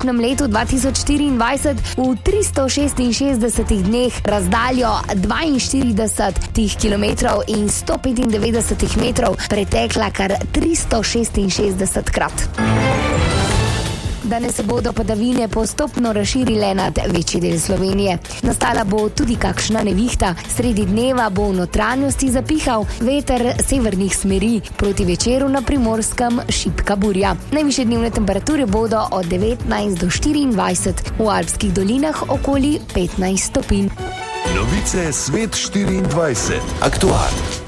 celotnem letu 2024 v 366 dneh razdaljo 42 km in 195 metrov pretekla kar 366 krat. Danes se bodo padavine postopno razširile nad večji del Slovenije. Nastala bo tudi kakšna nevihta. Sredi dneva bo v notranjosti zapihal veter severnih smeri, proti večeru na Primorskem šibka burja. Najvišje dnevne temperature bodo od 19 do 24, v alpskih dolinah okoli 15 stopinj. Novice Svet 24. Aktualno.